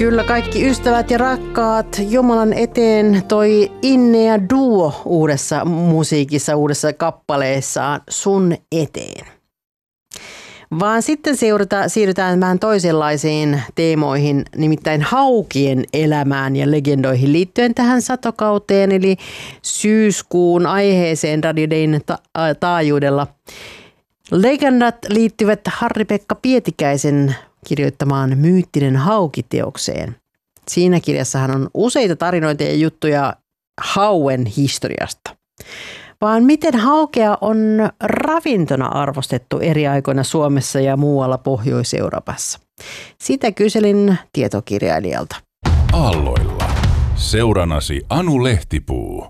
Kyllä kaikki ystävät ja rakkaat Jumalan eteen toi Innea Duo uudessa musiikissa, uudessa kappaleessaan Sun eteen. Vaan sitten siirrytään vähän toisenlaisiin teemoihin, nimittäin haukien elämään ja legendoihin liittyen tähän satokauteen, eli syyskuun aiheeseen Radio Dayn taajuudella. Legendat liittyvät Harri-Pekka Pietikäisen kirjoittamaan Myyttinen hauki-teokseen. Siinä kirjassahan on useita tarinoita ja juttuja hauen historiasta. Vaan miten haukea on ravintona arvostettu eri aikoina Suomessa ja muualla Pohjois-Euroopassa? Sitä kyselin tietokirjailijalta. Aalloilla. Seuranasi Anu Lehtipuu.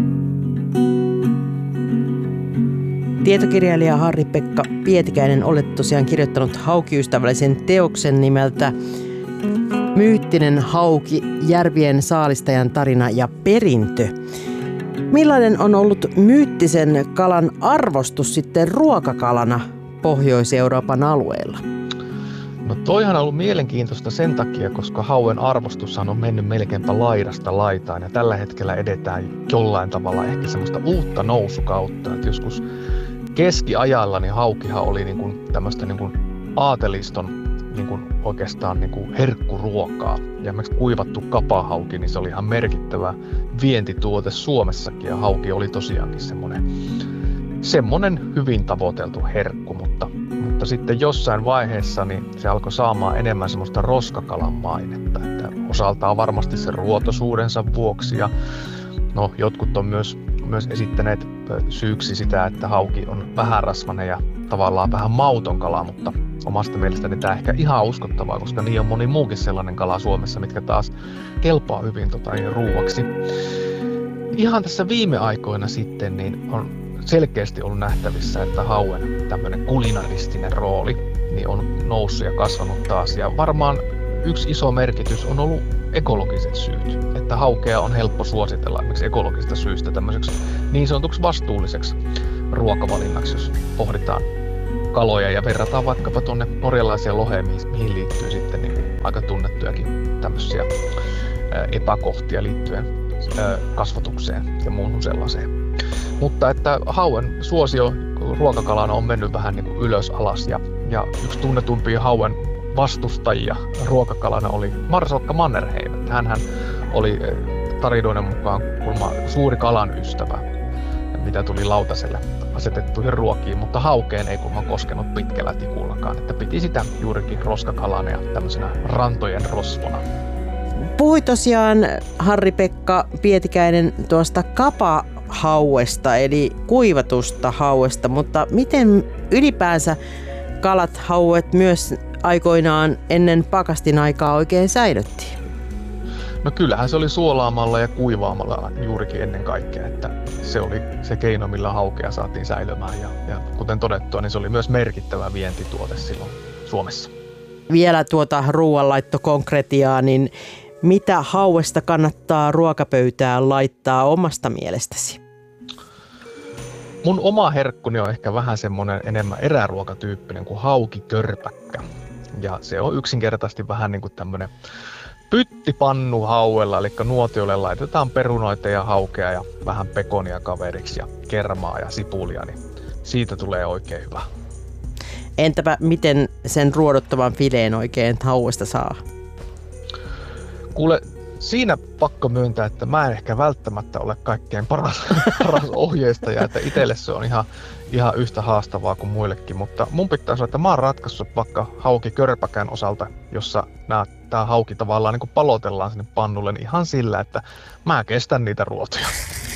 Tietokirjailija Harri-Pekka Pietikäinen, olet tosiaan kirjoittanut haukiystävällisen teoksen nimeltä Myyttinen hauki, järvien saalistajan tarina ja perintö. Millainen on ollut myyttisen kalan arvostus sitten ruokakalana Pohjois-Euroopan alueella? No toihan on ollut mielenkiintoista sen takia, koska hauen arvostushan on mennyt melkeinpä laidasta laitaan ja tällä hetkellä edetään jollain tavalla ehkä semmoista uutta nousukautta. Että joskus keskiajalla niin haukihan oli niin kuin tämmöistä niin kuin aateliston niin kuin oikeastaan niin kuin herkkuruokaa. Ja esimerkiksi kuivattu kapahauki, niin se oli ihan merkittävä vientituote Suomessakin ja hauki oli tosiaankin semmoinen hyvin tavoiteltu herkku, mutta sitten jossain vaiheessa niin se alkoi saamaan enemmän semmoista roskakalan mainetta, että osaltaan varmasti se ruotosuudensa vuoksi ja no, jotkut on myös esittäneet syyksi sitä, että hauki on vähärasvainen ja tavallaan vähän mauton kala, mutta omasta mielestäni tämä ehkä ihan uskottavaa, koska niin on moni muukin sellainen kala Suomessa, mitkä taas kelpaa hyvin ruuaksi. Ihan tässä viime aikoina sitten niin on selkeästi ollut nähtävissä, että hauen tämmöinen kulinaristinen rooli niin on noussut ja kasvanut taas. Ja varmaan yksi iso merkitys on ollut ekologiset syyt. Että haukea on helppo suositella esimerkiksi ekologisista syistä tämmöiseksi niin sanotuksi vastuulliseksi ruokavalinnaksi, jos pohditaan kaloja ja verrataan vaikkapa tuonne norjalaiseen loheen, mihin liittyy sitten niin aika tunnettujakin tämmöisiä epäkohtia liittyen kasvatukseen ja muuhun sellaiseen. Mutta että hauen suosio ruokakalana on mennyt vähän niin kuin ylös alas ja yksi tunnetumpia hauen vastustajia ruokakalana oli Marsalkka Mannerheim. Hänhän oli tarinoiden mukaan suuri kalan ystävä, mitä tuli lautaselle asetettuihin ruokiin, mutta haukeen ei kuulemma koskenut pitkällä tikullakaan, että piti sitä juurikin roskakalana ja tämmöisenä rantojen rosvona. Puhui tosiaan Harri-Pekka Pietikäinen tuosta kapahauesta eli kuivatusta hauesta, mutta miten ylipäänsä kalat, hauet myös aikoinaan ennen pakastin aikaa oikein säilyttiin? No kyllähän se oli suolaamalla ja kuivaamalla juurikin ennen kaikkea, että se oli se keino, millä haukea saatiin säilymään ja kuten todettua, niin se oli myös merkittävä vientituote silloin Suomessa. Vielä tuota ruoanlaittokonkretiaa, niin mitä hauesta kannattaa ruokapöytään laittaa omasta mielestäsi? Mun oma herkkuni on ehkä vähän semmoinen enemmän eräruokatyyppinen kuin haukikörpäkkä. Ja se on yksinkertaisesti vähän niin kuin tämmöinen pyttipannu hauella, eli nuotiolle laitetaan perunoita ja haukea ja vähän pekonia kaveriksi ja kermaa ja sipulia, niin siitä tulee oikein hyvä. Entäpä miten sen ruodottavan fileen oikein hauesta saa? Kuule, siinä pakko myöntää, että mä en ehkä välttämättä ole kaikkein paras ohjeistaja, että itselle se on ihan yhtä haastavaa kuin muillekin, mutta mun pitää sanoa, että mä oon ratkaissut vaikka haukikörpäkän osalta, jossa tää hauki tavallaan niin kuin palotellaan sinne pannulle niin ihan sillä, että mä kestän niitä ruotoja.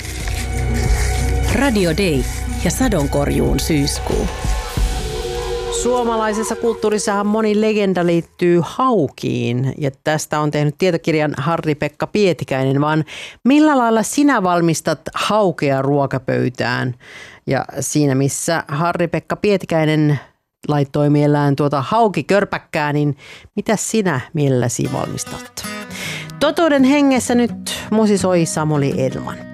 Radio Day ja sadonkorjuun syyskuu. Suomalaisessa kulttuurissahan moni legenda liittyy haukiin ja tästä on tehnyt tietokirjan Harri-Pekka Pietikäinen, vaan millä lailla sinä valmistat haukea ruokapöytään? Ja siinä missä Harri-Pekka Pietikäinen laittoi mielellään tuota haukikörpäkkää, niin mitä sinä mielelläsi valmistat? Totuuden hengessä nyt musisoi Samuli Edelman.